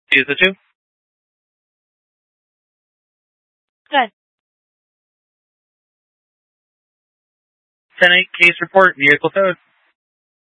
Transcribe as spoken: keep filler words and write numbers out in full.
Use the two. Good. ten eight case report, vehicle towed.